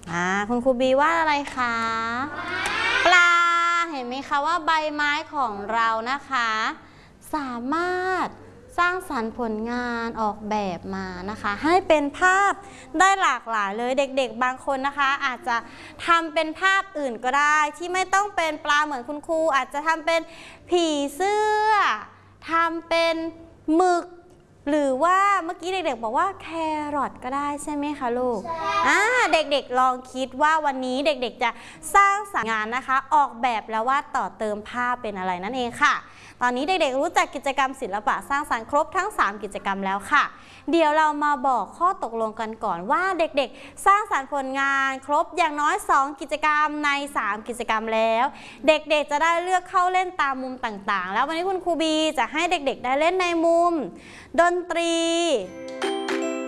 คุณครูบีว่าอะไรคะปลาเห็นไหมคะว่าใบไม้ของเรานะคะสามารถสร้างสรรค์ผลงานออกแบบมานะคะให้เป็นภาพได้หลากหลายเลยเด็กๆบางคนนะคะอาจจะทำเป็นภาพอื่นก็ได้ที่ไม่ต้องเป็นปลาเหมือนคุณครูอาจจะทำเป็นผีเสื้อทำเป็นหมึกหรือว่าเมื่อกี้เด็กๆบอกว่าแครอทก็ได้ใช่ไหมคะลูกเด็กๆลองคิดว่าวันนี้เด็กๆจะสร้างสรรค์งานนะคะออกแบบแล้ววาดต่อเติมภาพเป็นอะไรนั่นเองค่ะตอนนี้เด็กๆรู้จักกิจกรรมศิลปะสร้างสรรค์ครบทั้ง3กิจกรรมแล้วค่ะเดี๋ยวเรามาบอกข้อตกลงกันก่อนว่าเด็กๆสร้างสรรค์ผลงานครบอย่างน้อย2กิจกรรมใน3กิจกรรมแล้วเด็กๆจะได้เลือกเข้าเล่นตามมุมต่างๆแล้ววันนี้คุณครูบีจะให้เด็กๆได้เล่นในมุมดนตรี